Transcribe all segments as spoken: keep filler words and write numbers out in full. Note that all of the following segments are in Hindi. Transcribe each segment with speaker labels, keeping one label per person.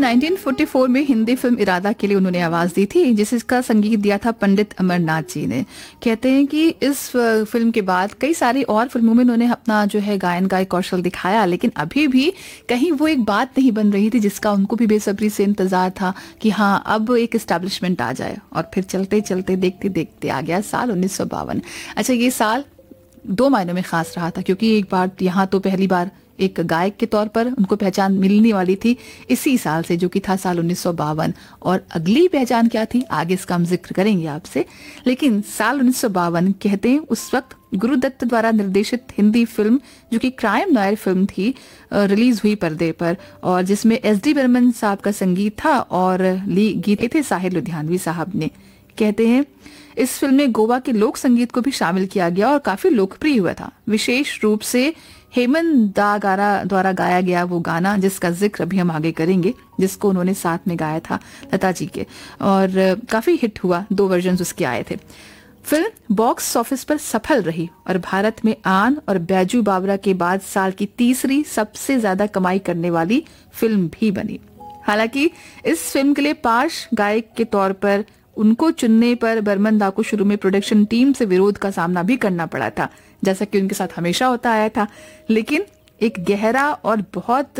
Speaker 1: नाइनटीन फोर्टी फोर में हिंदी फिल्म इरादा के लिए उन्होंने आवाज दी थी, जिसका संगीत दिया था पंडित अमरनाथ जी ने। कहते हैं कि इस फिल्म के बाद कई सारी और फिल्मों में उन्होंने अपना जो है गायन का कौशल दिखाया, लेकिन अभी भी कहीं वो एक बात नहीं बन रही थी जिसका उनको भी बेसब्री से इंतजार था कि हाँ अब एक एस्टैब्लिशमेंट आ जाए। और फिर चलते चलते देखते देखते आ गया साल उन्नीस सौ बावन। अच्छा, ये साल दो मायनों में खास रहा था, क्योंकि एक बार यहाँ तो पहली बार एक गायक के तौर पर उनको पहचान मिलने वाली थी इसी साल से, जो कि था साल उन्नीस सौ बावन। और अगली पहचान क्या थी, आगे इसका हम जिक्र करेंगे आपसे। लेकिन साल उन्नीस सौ बावन कहते हैं उस वक्त गुरुदत्त द्वारा निर्देशित हिंदी फिल्म, जो कि क्राइम नॉयर फिल्म थी, रिलीज हुई पर्दे पर, और जिसमें एस डी बर्मन साहब का संगीत था और ली गीत थे साहिर लुधियानवी साहब ने। कहते हैं इस फिल्म में गोवा के लोक संगीत को भी शामिल किया गया और काफी लोकप्रिय हुआ था, विशेष रूप से हेमंत दा गारा द्वारा गाया गया वो गाना जिसका जिक्र अभी हम आगे करेंगे, जिसको उन्होंने साथ में गाया था लता जी के, और काफी हिट हुआ। दो वर्जन उसके आए थे। फिल्म बॉक्स ऑफिस पर सफल रही और भारत में आन और बैजू बावरा के बाद साल की तीसरी सबसे ज्यादा कमाई करने वाली फिल्म भी बनी। हालांकि इस फिल्म के लिए पार्श्व गायक के तौर पर उनको चुनने पर बर्मन दा को शुरू में प्रोडक्शन टीम से विरोध का सामना भी करना पड़ा था, जैसा कि उनके साथ हमेशा होता आया था। लेकिन एक गहरा और बहुत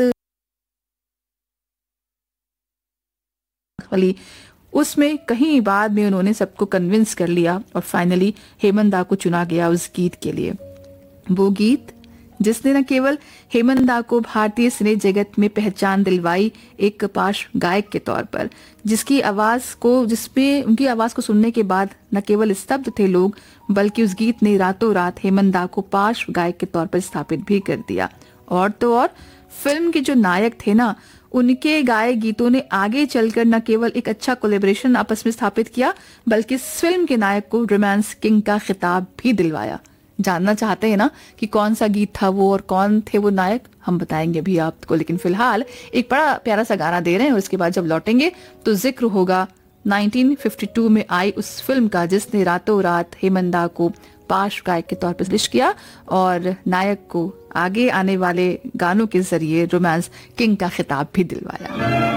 Speaker 1: वाली उसमें कहीं बाद में उन्होंने सबको कन्विंस कर लिया और फाइनली हेमंत दा को चुना गया उस गीत के लिए। वो गीत जिसने न केवल हेमंत दा को भारतीय सिने जगत में पहचान दिलवाई एक पार्श्व गायक के तौर पर, जिसकी आवाज को जिसमें उनकी आवाज को सुनने के बाद न केवल स्तब्ध थे लोग, बल्कि उस गीत ने रातों रात हेमंत दा को पार्श्व गायक के तौर पर स्थापित भी कर दिया। और तो और फिल्म के जो नायक थे ना, उनके गाए गीतों ने आगे चलकर न केवल एक अच्छा कोलेब्रेशन आपस में स्थापित किया, बल्कि इस फिल्म के नायक को रोमांस किंग का खिताब भी दिलवाया। जानना चाहते हैं ना कि कौन सा गीत था वो और कौन थे वो नायक? हम बताएंगे भी आपको, लेकिन फिलहाल एक बड़ा प्यारा सा गाना दे रहे हैं और इसके बाद जब लौटेंगे तो जिक्र होगा नाइनटीन फिफ्टी टू में आई उस फिल्म का जिसने रातों रात हेमंत दा को पार्श्व गायक के तौर पर लिस्ट किया और नायक को आगे आने वाले गानों के जरिए रोमांस किंग का खिताब भी दिलवाया।